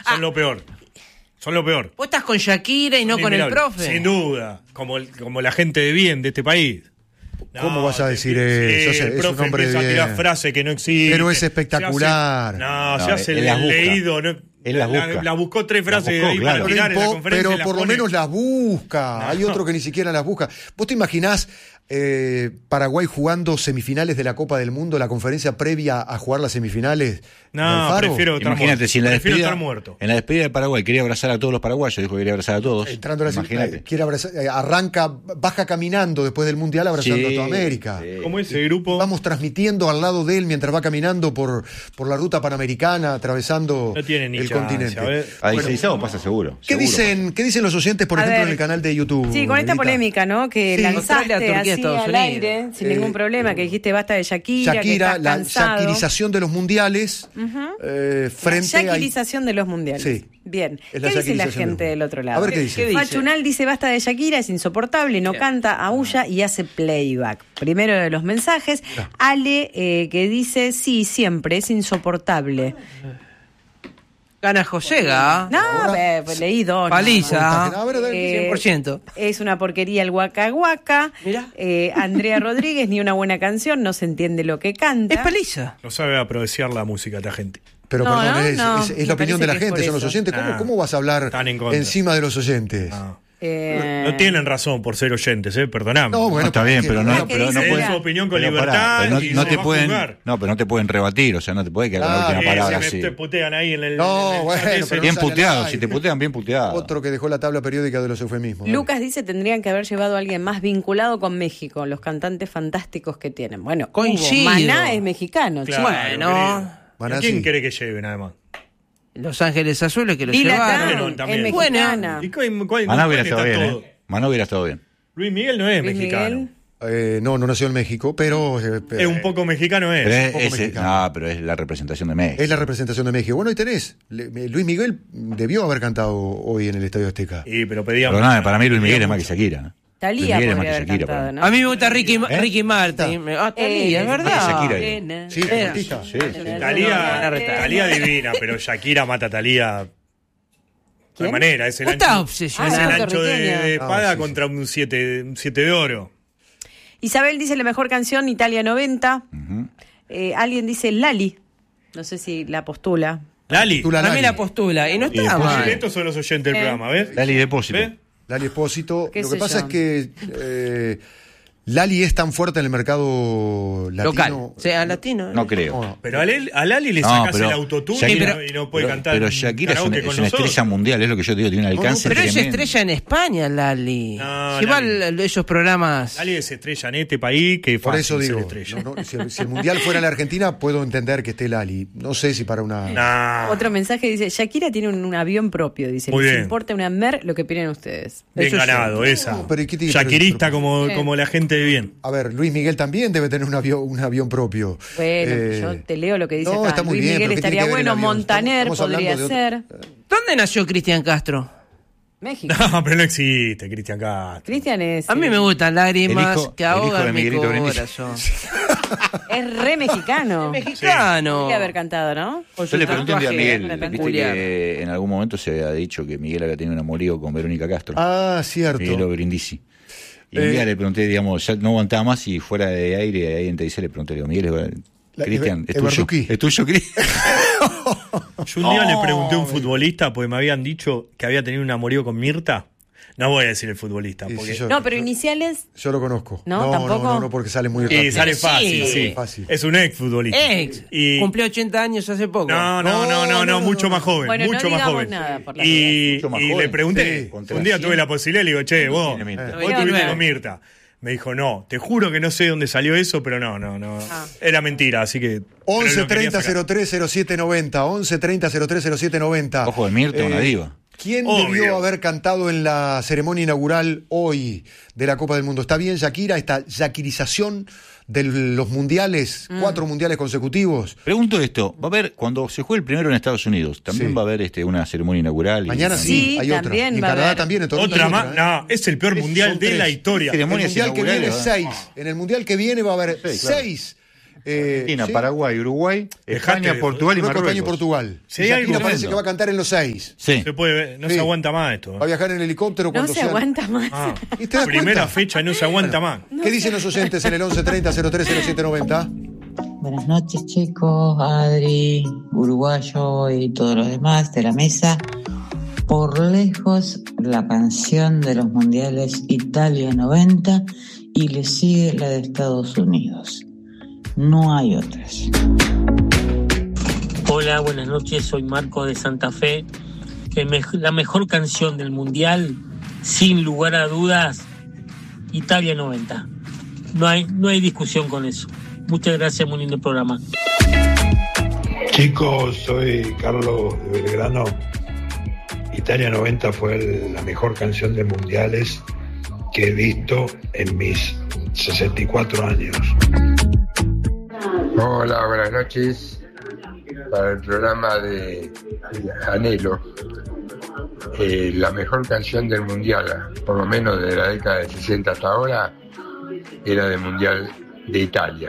Son lo peor. Son lo peor. Vos estás con Shakira y no con el profe. Sin duda. Como la gente de bien de este país. ¿Cómo vas a decir eso? El profe empieza a tirar frases que no existen. Pero es espectacular. Se hace el leído. Él las busca. La buscó 3 frases de ahí claro. para tirar en la conferencia. Pero por lo menos las busca. No. Hay otro que ni siquiera las busca. ¿Vos te imaginás Paraguay jugando semifinales de la Copa del Mundo, la conferencia previa a jugar las semifinales? No, prefiero estar Imagínate muerto. si en la despedida, muerto. En la despedida de Paraguay quería abrazar a todos los paraguayos, dijo que quería abrazar a todos. Entrando a la Imagínate. quiere abrazar, baja caminando después del Mundial abrazando a toda América. Sí. Como ese grupo. Vamos transmitiendo al lado de él mientras va caminando por la ruta panamericana, atravesando el continente. A 16 pasa seguro. ¿Qué dicen los oyentes, por ejemplo, en el canal de YouTube? Sí, con esta Levita? polémica, ¿no? Que lanzaste Australia, Turquía, así Estados al Unidos. aire, sin ningún problema, que dijiste basta de Shakira, que estás la cansado. shakirización de los mundiales frente a... Shakirización de los mundiales. Sí. Bien. Es ¿Qué la dice la shakirización gente de los- del otro lado? A ver qué dice. Fachunal dice basta de Shakira, es insoportable, no canta, aúlla y hace playback. Primero de los mensajes. Ale, que dice sí, siempre, es insoportable. Gana Josega. No, pues leí dos. Paliza. A ver, 100%. Es una porquería el Waka Waka. Mirá. Andrea Rodríguez, ni una buena canción, no se entiende lo que canta. Es paliza. No sabe apreciar la música esta gente. Pero No, perdón, no, es me la opinión de la parece que gente, es son por los eso. oyentes. ¿Cómo vas a hablar Están en contra. encima de los oyentes? No tienen razón por ser oyentes, perdoname. No, bueno, No, está bien, pero no, ¿qué pero no dice? pueden. Es su opinión con pero libertad pará, pero y no se te va a pueden. juzgar. No, pero no te pueden rebatir, o sea, no te puede quedar con la Ah, última palabra Se así. te putean ahí en el. No, en el bueno, chat ese. pero Bien no sale puteado, al si aire. te putean, bien puteado. Otro que dejó la tabla periódica de los eufemismos. Lucas dice tendrían que haber llevado a alguien más vinculado con México, los cantantes fantásticos que tienen. Bueno, Coincido. Maná es mexicano, Claro, Bueno. querido. Maná, ¿A quién sí. quiere que lleven, además? Los Ángeles Azules que lo Lila llevaron. Downs, Bueno, también. es mexicana. ¿Y cuál Maná hubiera está estado bien, todo? Maná hubiera estado bien. Luis Miguel no es Luis mexicano. Miguel. No nació en México, pero... Es un poco mexicano, Pero es. poco mexicano. no, pero es la representación de México. Es la representación de México. Bueno, ahí tenés. Luis Miguel debió haber cantado hoy en el Estadio Azteca. Sí, pero pedíamos. Perdóname, para mí Luis Miguel es más que Shakira. Luis Talía Miguel es podría más haber que Shakira, cantado, para mí. ¿no? A mí me gusta Ricky Martin. Talía, es Más verdad. que Shakira. Sí, artista. Sí, sí. Talía divina, pero Shakira mata a Talía. De manera, es el Vos estás ancho, obsesionado. es el Ah, ancho de puertorriqueña. espada sí, contra un 7 de oro. Isabel dice la mejor canción, Italia 90. Alguien dice Lali. No sé si la postula. Lali. Tú la Para mí Lali. la postula. Y no está después- mal. Estos son los oyentes del programa, ¿ves? Lali Depósito. ¿Ves? Lali Espósito. ¿Qué Lo que sé pasa yo? es que Lali es tan fuerte en el mercado latino. Local. O sea, latino. No creo. No, Pero a Lali le No, sacás pero el autotune Shakira- y no puede cantar. Pero un Shakira es karaoke una con nosotros. estrella mundial, es lo que yo te digo, tiene un alcance Pero es tremendo. estrella en España, Lali. No, Lleva Lali. esos programas. Lali es estrella en este país, que por fácil eso ser digo, estrella. si el Mundial fuera en la Argentina, puedo entender que esté Lali. No sé si para una... Nah, Otro mensaje dice, Shakira tiene un avión propio, dice. Muy Les bien. importa una mer lo que opinan ustedes. bien eso ganado, sí. esa. No, pero ¿y qué tiene? Shakirista Pero- como la gente de bien. A ver, Luis Miguel también debe tener un avión propio. Bueno, yo te leo lo que dice no, acá. está muy Luis bien, Miguel pero ¿qué tiene estaría que ver el bueno, avión? Montaner Estamos hablando podría de otro- ser. ¿Dónde nació Cristian Castro? México. No, pero no existe, Cristian Castro. Cristian es... A mí me gustan lágrimas El hijo- que el hijo ahogan de mi Miguelito Brindisi. corazón. Es re mexicano. Mexicano. Podría haber cantado, ¿no? Con Yo su le pregunté un día a tatuaje Miguel, viste peculiar. que en algún momento se había dicho que Miguel había tenido un amorío con Verónica Castro. Ah, cierto. Miguel Brindisi. Y un día le pregunté, digamos, ya no aguantaba más y fuera de aire, ahí en TIC le pregunté, digo, Miguel, Cristian, ¿es tuyo? Eberduki. ¿Es tuyo, Cristian? Yo un día le pregunté a un futbolista, porque me habían dicho que había tenido un amorío con Mirta. No voy a decir el futbolista, Sí, porque... sí, No, pero iniciales... Yo lo conozco. No, tampoco. No, porque sale muy rápido. Y sale Sí. fácil, sí. Fácil. Es un ex futbolista. Ex. Y... Cumplió 80 años hace poco. No, mucho más joven. Bueno, no mucho más digamos joven. nada por la y Mucho más y joven. le pregunté, Sí, contra un día 100. tuve la posibilidad, le digo, che, vos tiene Mirta? tuviste 9. con Mirta. Me dijo, no, te juro que no sé dónde salió eso, pero no. Era mentira, así que... 11 pero lo 30 quería sacar. 03 0790. 11 30 03 0790. Ojo de Mirta, una diva. ¿Quién Obvio. debió haber cantado en la ceremonia inaugural hoy de la Copa del Mundo? ¿Está bien Shakira? ¿Esta shakirización de los mundiales? 4 mundiales consecutivos. Pregunto esto, va a haber, cuando se juegue el primero en Estados Unidos, también Sí. va a haber una ceremonia inaugural. Mañana sí, Sí, hay otra. también Y en va a Canadá haber. también, en Toronto Otra hay más, otra, ¿eh? no, es el peor mundial Son de 3. la historia. El Ceremonias mundial que viene inaugurales, 6. En el mundial que viene va a haber 6 Argentina, ¿sí? Paraguay, Uruguay, España, Dejate, Portugal y Marruecos, España y Marruecos. Portugal. Sí, Y hay Shakira algo parece tremendo. que va a cantar en los 6. Sí. Se puede, no Sí. se aguanta más esto. Va a viajar en helicóptero No cuando se sea. aguanta más. Ah, ¿Y te das primera cuenta? fecha y no se aguanta más. ¿Qué dicen los oyentes en el 1130 030790? Buenas noches, chicos, Adri, uruguayo y todos los demás de la mesa. Por lejos, la canción de los mundiales Italia 90 y le sigue la de Estados Unidos. No hay otras. Hola, buenas noches, soy Marco de Santa Fe. La mejor canción del mundial, sin lugar a dudas, Italia 90. No hay discusión con eso. Muchas gracias, muy lindo programa. Chicos, soy Carlos de Belgrano. Italia 90 fue la mejor canción de mundiales que he visto en mis 64 años. Hola, buenas noches. Para el programa de Anhelo, la mejor canción del mundial, por lo menos de la década de 60 hasta ahora, era del mundial de Italia,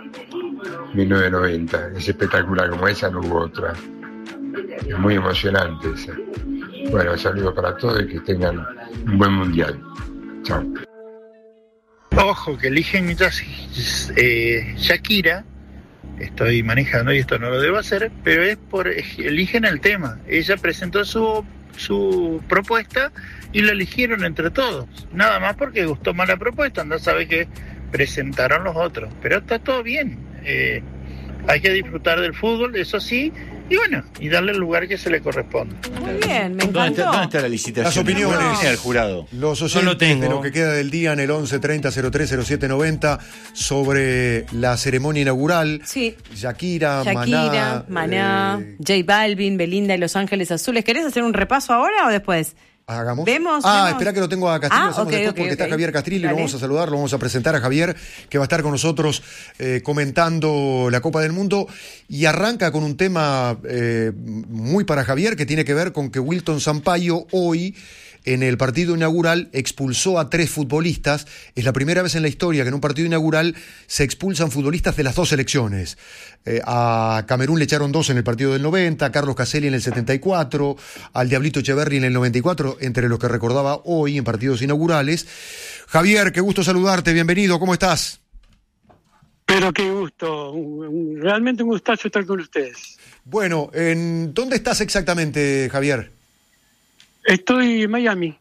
1990. Es espectacular, como esa no hubo otra. Es muy emocionante esa. Bueno, saludos para todos y que tengan un buen mundial. Chao. Ojo, que eligen Shakira. Estoy manejando y esto no lo debo hacer, pero eligen el tema. Ella presentó su propuesta y la eligieron entre todos. Nada más porque gustó más la propuesta, no sabe que presentaron los otros. Pero está todo bien. Hay que disfrutar del fútbol, eso sí, y bueno, y darle el lugar que se le corresponde. Muy bien, me ¿Dónde encantó. está la licitación? Las opiniones. ¿Dónde viene el jurado? Los oyentes No lo tengo. de lo que queda del día en el 1130 030790 sobre la ceremonia inaugural. Sí. Shakira, Shakira, Maná, J Balvin, Belinda y Los Ángeles Azules. ¿Querés hacer un repaso ahora o después? Hagamos. Vemos. Espera que lo tengo a Castrillo. Ah, lo hacemos ok, después ok, porque está ok. Javier Castrillo y lo Dale. vamos a saludar, lo vamos a presentar a Javier, que va a estar con nosotros comentando la Copa del Mundo. Y arranca con un tema muy para Javier, que tiene que ver con que Wilton Sampaio hoy, en el partido inaugural, expulsó a 3 futbolistas. Es la primera vez en la historia que en un partido inaugural se expulsan futbolistas de las 2 selecciones. A Camerún le echaron 2 en el partido del 90, a Carlos Caselli en el 74, al Diablito Echeverri en el 94, entre los que recordaba hoy en partidos inaugurales. Javier, qué gusto saludarte, bienvenido, ¿cómo estás? Pero qué gusto, realmente un gustazo estar con ustedes. Bueno, ¿dónde estás exactamente, Javier? Estoy en Miami.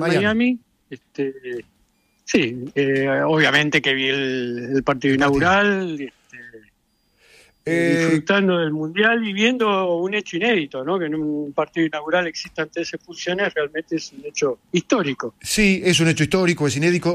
Sí, obviamente que vi el partido inaugural, disfrutando del Mundial y viendo un hecho inédito, ¿no? Que en un partido inaugural existan 3 expulsiones, realmente es un hecho histórico. Sí, es un hecho histórico, es inédito.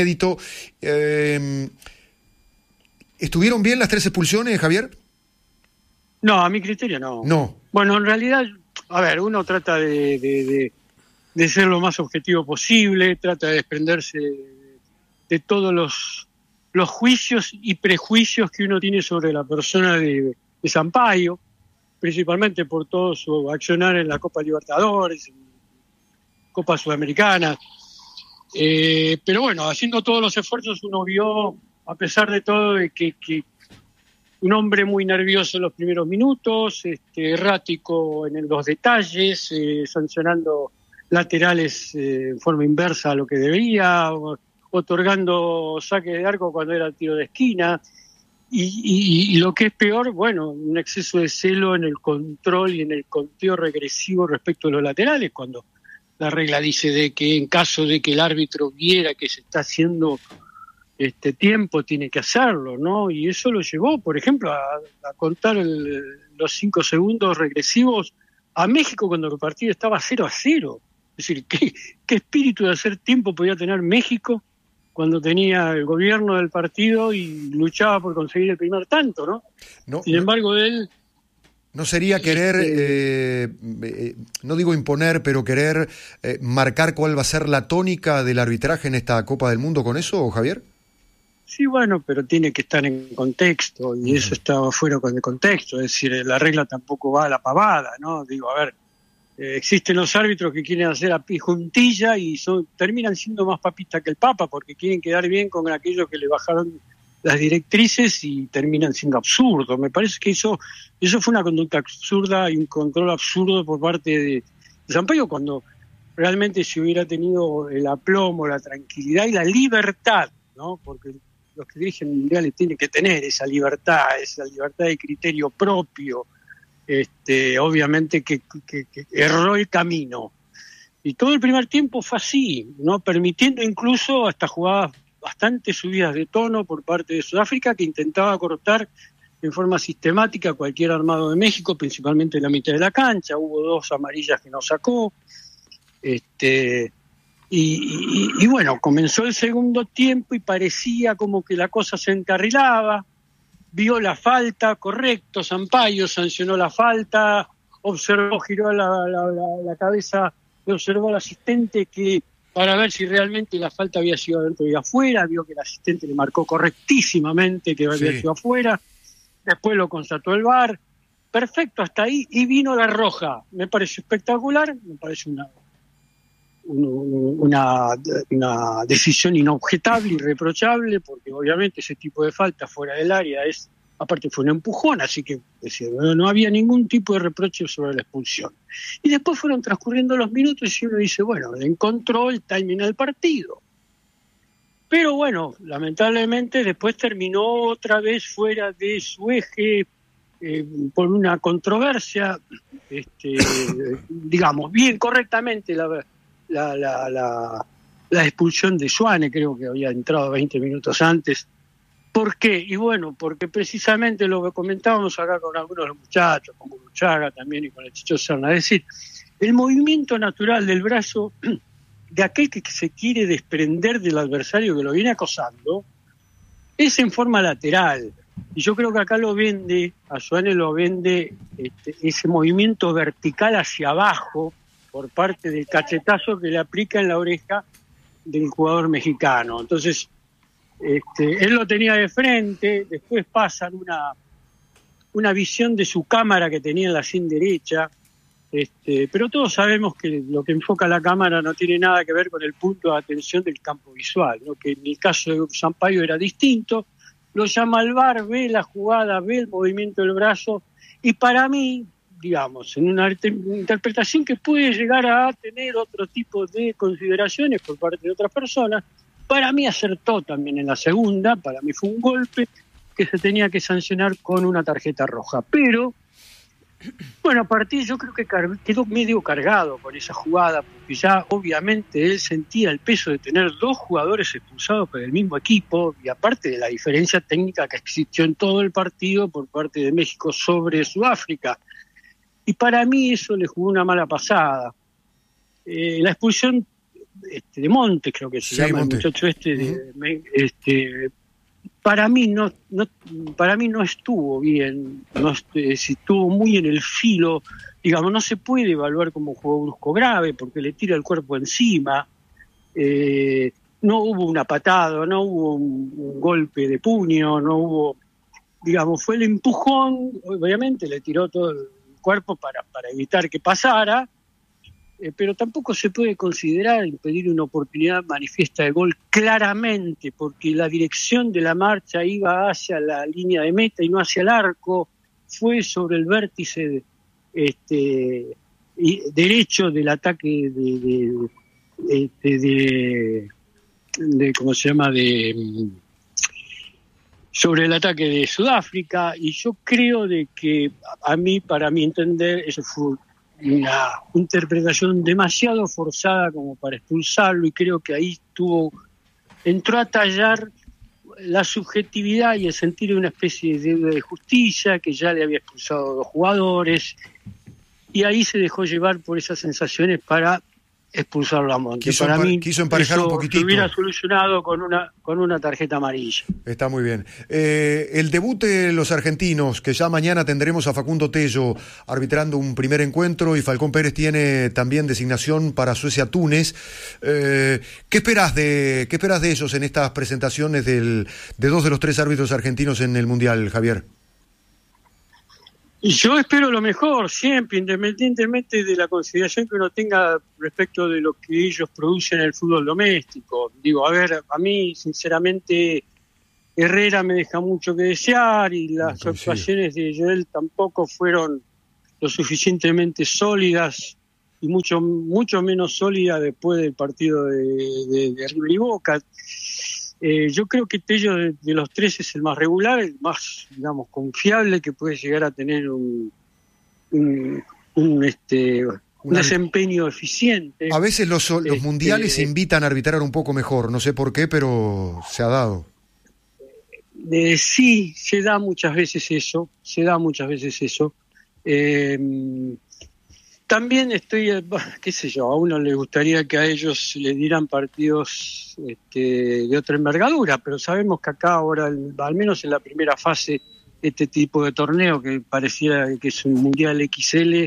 ¿Estuvieron bien las 3 expulsiones, Javier? No, a mi criterio no. No. Bueno, en realidad, a ver, uno trata de ser lo más objetivo posible, trata de desprenderse de todos los juicios y prejuicios que uno tiene sobre la persona de Sampaio, principalmente por todo su accionar en la Copa Libertadores, en Copa Sudamericana. Pero bueno, haciendo todos los esfuerzos uno vio, a pesar de todo, de que un hombre muy nervioso en los primeros minutos, errático en los detalles, sancionando laterales en forma inversa a lo que debía, otorgando saque de arco cuando era tiro de esquina, y lo que es peor, bueno, un exceso de celo en el control y en el conteo regresivo respecto a los laterales, cuando la regla dice de que en caso de que el árbitro viera que se está haciendo tiempo, tiene que hacerlo, ¿no? Y eso lo llevó, por ejemplo, a contar los 5 segundos regresivos a México cuando el partido estaba 0-0. Es decir, ¿qué espíritu de hacer tiempo podía tener México cuando tenía el gobierno del partido y luchaba por conseguir el primer tanto, ¿no? Sin embargo, él... ¿No sería querer, no digo imponer, pero querer marcar cuál va a ser la tónica del arbitraje en esta Copa del Mundo con eso, Javier? Sí, bueno, pero tiene que estar en contexto, y eso estaba fuera de contexto. Es decir, la regla tampoco va a la pavada, ¿no? Digo, a ver, existen los árbitros que quieren hacer a pie juntilla y terminan siendo más papistas que el Papa, porque quieren quedar bien con aquellos que le bajaron las directrices y terminan siendo absurdos. Me parece que eso fue una conducta absurda y un control absurdo por parte de Sampaio, cuando realmente se hubiera tenido el aplomo, la tranquilidad y la libertad, ¿no? Porque los que dirigen mundiales tienen que tener esa libertad de criterio propio. Obviamente que erró el camino. Y todo el primer tiempo fue así, ¿no? Permitiendo incluso hasta jugadas bastante subidas de tono por parte de Sudáfrica, que intentaba cortar en forma sistemática cualquier armado de México, principalmente en la mitad de la cancha. Hubo 2 amarillas que no sacó. Y bueno, comenzó el segundo tiempo y parecía como que la cosa se encarrilaba. Vio la falta, correcto, Sampaio sancionó la falta, observó, giró la cabeza, observó al asistente para ver si realmente la falta había sido adentro y afuera. Vio que el asistente le marcó correctísimamente que había sido afuera. Después lo constató el VAR. Perfecto, hasta ahí. Y vino la roja. Me pareció espectacular, me parece una decisión inobjetable, irreprochable, porque obviamente ese tipo de falta fuera del área aparte fue un empujón, así que no había ningún tipo de reproche sobre la expulsión. Y después fueron transcurriendo los minutos y uno dice, bueno, encontró el timing del partido. Pero bueno, lamentablemente después terminó otra vez fuera de su eje por una controversia, digamos, bien correctamente la expulsión de Suárez, creo que había entrado 20 minutos antes. ¿Por qué? Y bueno, porque precisamente lo que comentábamos acá con algunos de los muchachos, con Burruchaga también y con el Chicho Serna, es decir, el movimiento natural del brazo de aquel que se quiere desprender del adversario que lo viene acosando es en forma lateral. Y yo creo que acá a Suárez lo vende ese movimiento vertical hacia abajo por parte del cachetazo que le aplica en la oreja del jugador mexicano. Entonces, él lo tenía de frente, después pasan una visión de su cámara que tenía en la sien derecha, pero todos sabemos que lo que enfoca la cámara no tiene nada que ver con el punto de atención del campo visual, ¿no? Que en el caso de Sampaio era distinto. Lo llama al VAR, ve la jugada, ve el movimiento del brazo, y para mí, digamos, en una interpretación que puede llegar a tener otro tipo de consideraciones por parte de otras personas, para mí acertó también en la segunda. Para mí fue un golpe que se tenía que sancionar con una tarjeta roja. Pero, bueno, a partir yo creo que quedó medio cargado con esa jugada, porque ya obviamente él sentía el peso de tener 2 jugadores expulsados por el mismo equipo, y aparte de la diferencia técnica que existió en todo el partido por parte de México sobre Sudáfrica. Y para mí eso le jugó una mala pasada. La expulsión de Montes, creo que se llama Montes. El muchacho para mí no estuvo bien, estuvo muy en el filo, digamos, no se puede evaluar como un juego brusco grave porque le tira el cuerpo encima. No hubo una patada, no hubo un golpe de puño, no hubo, digamos, fue el empujón, obviamente le tiró todo el cuerpo para evitar que pasara, pero tampoco se puede considerar impedir una oportunidad manifiesta de gol claramente, porque la dirección de la marcha iba hacia la línea de meta y no hacia el arco, fue sobre el vértice derecho del ataque ¿cómo se llama? Sobre el ataque de Sudáfrica, y yo creo de que para mi entender, eso fue una interpretación demasiado forzada como para expulsarlo, y creo que ahí entró a tallar la subjetividad y el sentir de una especie de deuda de justicia, que ya le había expulsado 2 jugadores, y ahí se dejó llevar por esas sensaciones para expulsarlo a Montes. Para mí quiso emparejar un poquitito. Se hubiera solucionado con una tarjeta amarilla. Está muy bien. El debut de los argentinos, que ya mañana tendremos a Facundo Tello arbitrando un primer encuentro, y Falcón Pérez tiene también designación para Suecia-Túnez. ¿Qué esperás de ellos en estas presentaciones de 2 de los 3 árbitros argentinos en el Mundial, Javier? Y yo espero lo mejor siempre, independientemente de la consideración que uno tenga respecto de lo que ellos producen en el fútbol doméstico. Digo, a mí sinceramente Herrera me deja mucho que desear y las actuaciones de Joel tampoco fueron lo suficientemente sólidas y mucho menos sólidas después del partido de River y Boca. Yo creo que Tello de los tres es el más regular, el más, digamos, confiable, que puede llegar a tener un desempeño eficiente. A veces los mundiales invitan a arbitrar un poco mejor, no sé por qué, pero se ha dado. Sí, se da muchas veces eso. También qué sé yo, a uno le gustaría que a ellos le dieran partidos de otra envergadura, pero sabemos que acá ahora, al menos en la primera fase, este tipo de torneo que pareciera que es un mundial XL,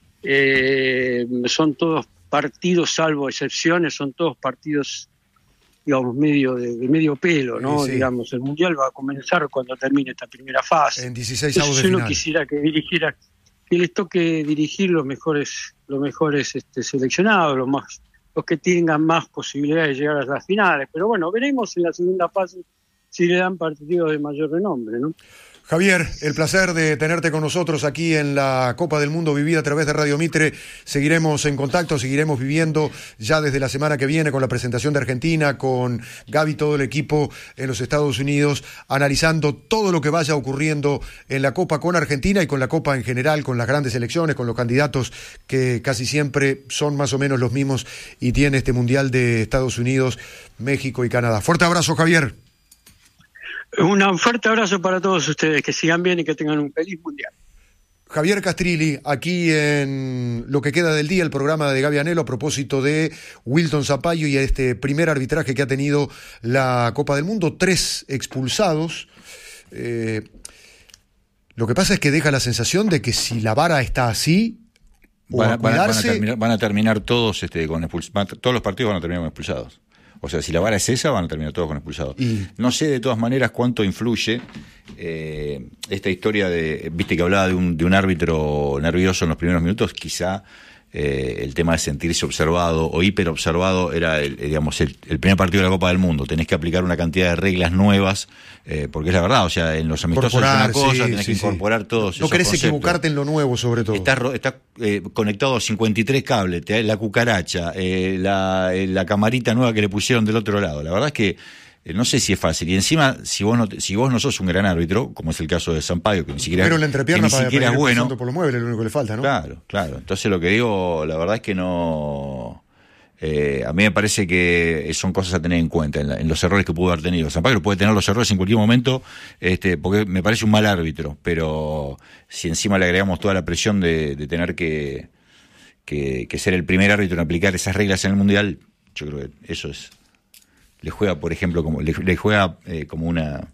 son todos partidos, salvo excepciones, son todos partidos, digamos, de medio pelo, ¿no? Sí. Digamos, el mundial va a comenzar cuando termine esta primera fase. En 16 avos de final. Yo no quisiera que les toque dirigir los mejores seleccionados, los que tengan más posibilidades de llegar a las finales. Pero bueno, veremos en la segunda fase si le dan partidos de mayor renombre, ¿no? Javier, el placer de tenerte con nosotros aquí en la Copa del Mundo vivida a través de Radio Mitre. Seguiremos en contacto, seguiremos viviendo ya desde la semana que viene con la presentación de Argentina, con Gaby, todo el equipo en los Estados Unidos, analizando todo lo que vaya ocurriendo en la Copa con Argentina y con la Copa en general, con las grandes selecciones, con los candidatos que casi siempre son más o menos los mismos y tiene este Mundial de Estados Unidos, México y Canadá. Fuerte abrazo, Javier. Un fuerte abrazo para todos ustedes, que sigan bien y que tengan un feliz mundial. Javier Castrilli, aquí en Lo que queda del día, el programa de Gaby Anelo a propósito de Wilton Sampaio y este primer arbitraje que ha tenido la Copa del Mundo, 3 expulsados. Lo que pasa es que deja la sensación de que si la vara está así, van a terminar todos todos los partidos van a terminar con expulsados. O sea, si la vara es esa, van a terminar todos con expulsados. No sé de todas maneras cuánto influye esta historia viste que hablaba de un árbitro nervioso en los primeros minutos, quizá el tema de sentirse observado o hiperobservado era el primer partido de la Copa del Mundo. Tenés que aplicar una cantidad de reglas nuevas, porque es la verdad, o sea, en los amistosos es una cosa, tenés que incorporar todos esos No querés conceptos. equivocarte en lo nuevo, sobre todo. Está conectado a 53 cables, la cucaracha, la camarita nueva que le pusieron del otro lado. La verdad es que no sé si es fácil. Y encima, si vos no sos un gran árbitro, como es el caso de Sampaio, que ni siquiera, pero la entrepierna es bueno. Por los muebles, es lo único que le falta, ¿no? Claro. Entonces lo que digo, la verdad es que no. A mí me parece que son cosas a tener en cuenta en los errores que pudo haber tenido. Sampaio puede tener los errores en cualquier momento, porque me parece un mal árbitro, pero si encima le agregamos toda la presión de tener que ser el primer árbitro en aplicar esas reglas en el Mundial, yo creo que eso le juega, por ejemplo, le juega como una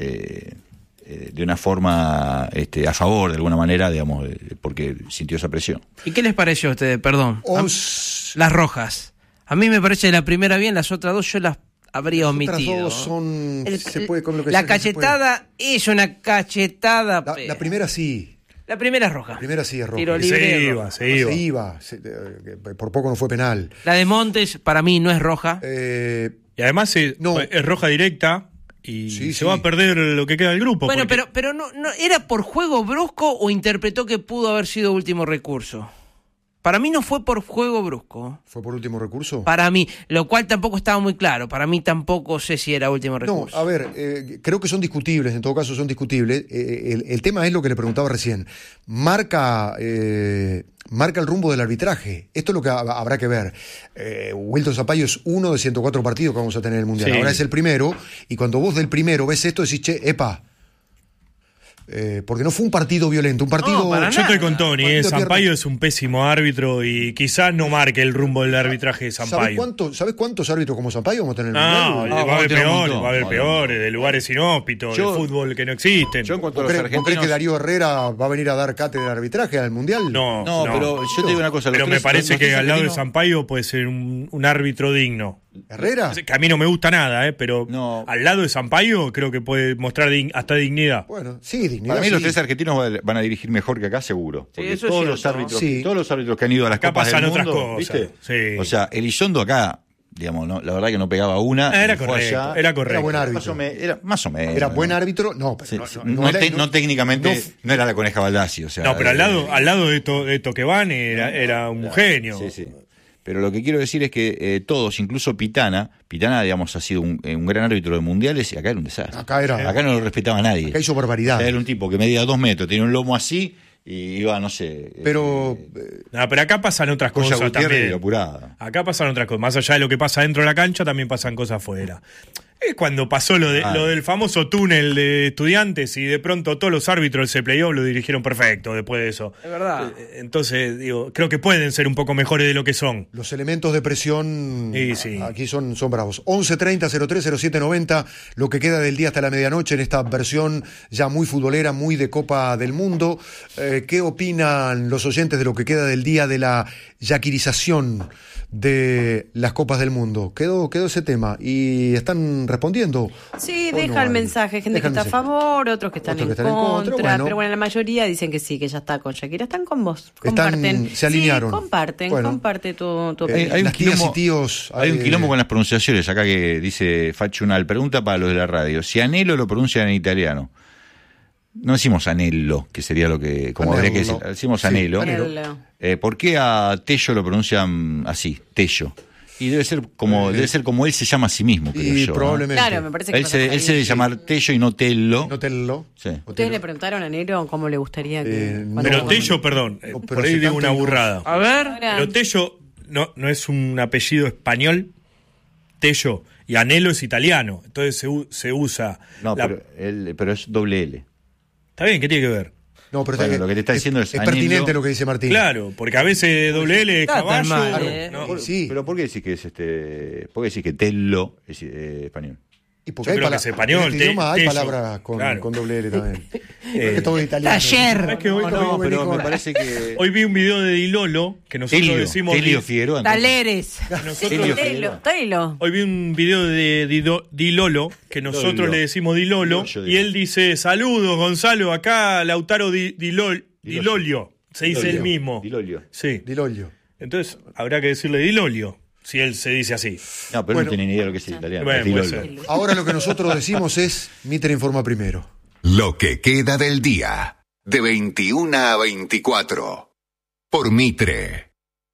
de una forma a favor, de alguna manera, digamos, porque sintió esa presión. ¿Y qué les pareció a ustedes? Perdón. Las rojas. A mí me parece la primera bien, las otras 2 yo las habría omitido. Las otras 2 son... la cachetada es una cachetada. La primera sí. La primera es roja. La primera sí es roja. Tiro libre. Se iba. Por poco no fue penal. La de Montes, para mí, no es roja. Y además es roja directa y se va a perder lo que queda del grupo. Bueno, pero no ¿era por juego brusco o interpretó que pudo haber sido último recurso? Para mí no fue por juego brusco. ¿Fue por último recurso? Para mí, lo cual tampoco estaba muy claro. Para mí tampoco sé si era último recurso. No, a ver, creo que son discutibles, en todo caso son discutibles. El tema es lo que le preguntaba recién. Marca el rumbo del arbitraje. Esto es lo que habrá que ver. Wilton Sampaio es uno de 104 partidos que vamos a tener en el Mundial. Sí. Ahora es el primero, y cuando vos del primero ves esto, decís, epa. Porque no fue un partido violento, un partido... Yo estoy con Tony, Sampaio es un pésimo árbitro y quizás no marque el rumbo del arbitraje de Sampaio. ¿Sabes cuántos árbitros como Sampaio vamos a tener en el Mundial? Va a haber peores, de lugares inhóspitos, de fútbol que no existen. Yo en cuanto a los argentinos... ¿Crees que Darío Herrera va a venir a dar cátedra de arbitraje al Mundial? No, pero yo te digo una cosa. Pero me parece que al lado de Sampaio puede ser un árbitro digno. ¿Herrera? Que a mí no me gusta nada, pero al lado de Sampaio creo que puede mostrar hasta dignidad. Bueno, sí, dignidad. Para mí los 3 argentinos van a dirigir mejor que acá, seguro. Porque todos los árbitros que han ido a las Copas del Mundo, otras cosas. ¿viste? Sí. O sea, Elizondo acá digamos, no, la verdad que no pegaba una. Era fue correcto, allá. era correcto. Era buen árbitro. Era más o menos. Era buen árbitro, no, pero Sí, no técnicamente, no era la Coneja Baldassi, o sea. No, pero al lado de Toqueván era un genio. Sí, sí. Pero lo que quiero decir es que todos, incluso Pitana, digamos, ha sido un gran árbitro de mundiales y acá era un desastre. Acá no lo respetaba nadie. Acá hizo barbaridad. O sea, era un tipo que medía 2 metros, tenía un lomo así y iba, no sé. Pero. Pero acá pasan otras cosas también. Apurada. Acá pasan otras cosas. Más allá de lo que pasa dentro de la cancha, también pasan cosas fuera. Es cuando pasó lo del famoso túnel de Estudiantes y de pronto todos los árbitros del C-Playoff lo dirigieron perfecto después de eso. Es verdad. Entonces, digo, creo que pueden ser un poco mejores de lo que son. Los elementos de presión sí. Aquí son bravos. 11:30-03-0790, lo que queda del día hasta la medianoche en esta versión ya muy futbolera, muy de Copa del Mundo. ¿Qué opinan los oyentes de lo que queda del día de la yaquirización de las Copas del Mundo? Quedó ese tema y están respondiendo. Sí, dejan mensajes, gente que está a favor, otros que están en contra, bueno. Pero bueno, la mayoría dicen que sí, que ya está con Shakira. Están con vos, comparten. Se alinearon. Sí, comparte tu opinión. Hay un tías y tíos. Hay un quilombo con las pronunciaciones acá que dice Fachunal. Pregunta para los de la radio. Si Anello lo pronuncian en italiano. No decimos Anello, que sería lo que, como habría que decir, decimos Anello. ¿Por qué a Tello lo pronuncian así, Tello? Y debe ser como él se llama a sí mismo, creo yo. Probablemente. Claro, me parece que él se debe llamar Tello y no Tello. No Tello. Sí. ¿Ustedes le preguntaron a Nero cómo le gustaría que... Pero Tello, perdón, por ahí digo una burrada. A ver. Pero Tello no es un apellido español, Tello, y Anello es italiano, entonces se usa... No, pero es doble L. Está bien, ¿qué tiene que ver? No, pero lo que te está diciendo es pertinente lo que dice Martín. Claro, porque a veces doble L es caballo. Claro, sí. Pero ¿por qué decís que es ¿por qué decís que Tello es español? Y porque hay español, en este idioma hay palabras con doble L también. Es todo italiano. Taller. Pero me parece que... Hoy vi un video de Di Lolo, que nosotros decimos... Telio Figueroa. Taleres. Hoy vi un video de Di Lolo, que nosotros le decimos Di Lolo, y él dice, saludos Gonzalo, acá Lautaro Di Lolio. Se dice el mismo. Di Lolio. Sí. Di Lolio. Entonces, habrá que decirle Di Lolio, si él se dice así. No, pero no tiene ni idea de lo que es italiano. Bueno, ahora lo que nosotros decimos es, Mitre informa primero. Lo que queda del día, de 21 a 24, por Mitre.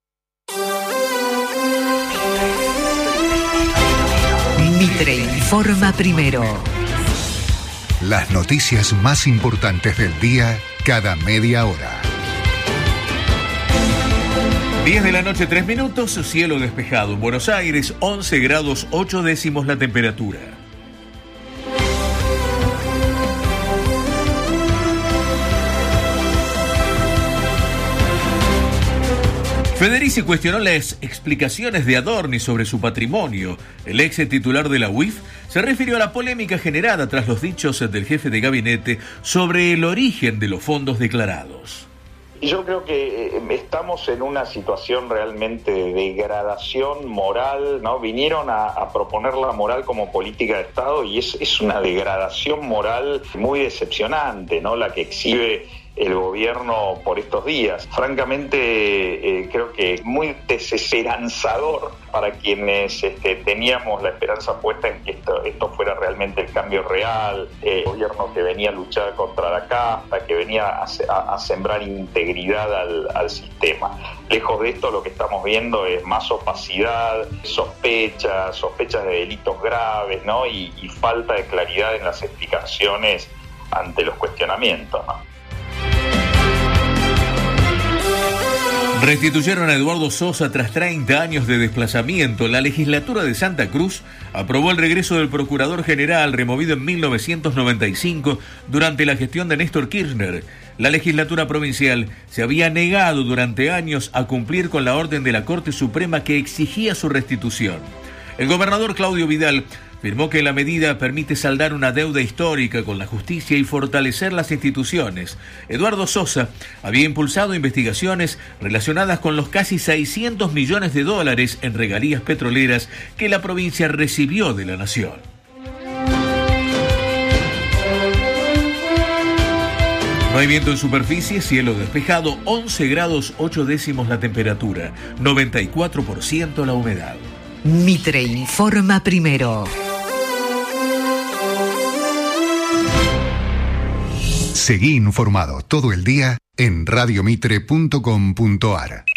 Mitre informa primero. Las noticias más importantes del día, cada media hora. 10 de la noche, 3 minutos, cielo despejado. En Buenos Aires, 11 grados 8 décimos la temperatura. Federici cuestionó las explicaciones de Adorni sobre su patrimonio. El ex titular de la UIF se refirió a la polémica generada tras los dichos del jefe de gabinete sobre el origen de los fondos declarados. Yo creo que estamos en una situación realmente de degradación moral, ¿no? Vinieron a proponer la moral como política de Estado y es una degradación moral muy decepcionante, ¿no? La que exhibe el gobierno por estos días. Francamente, creo que es muy desesperanzador para quienes teníamos la esperanza puesta en que esto fuera realmente el cambio real, gobierno que venía a luchar contra la casta, que venía a sembrar integridad al sistema. Lejos de esto, lo que estamos viendo es más opacidad, sospechas de delitos graves, ¿no? Y falta de claridad en las explicaciones ante los cuestionamientos, ¿no? Restituyeron a Eduardo Sosa tras 30 años de desplazamiento. La legislatura de Santa Cruz aprobó el regreso del procurador general removido en 1995 durante la gestión de Néstor Kirchner. La legislatura provincial se había negado durante años a cumplir con la orden de la Corte Suprema que exigía su restitución. El gobernador Claudio Vidal afirmó que la medida permite saldar una deuda histórica con la justicia y fortalecer las instituciones. Eduardo Sosa había impulsado investigaciones relacionadas con los casi 600 millones de dólares en regalías petroleras que la provincia recibió de la nación. No hay viento en superficie, cielo despejado, 11 grados 8 décimos la temperatura, 94% la humedad. Mitre informa primero. Seguí informado todo el día en radiomitre.com.ar.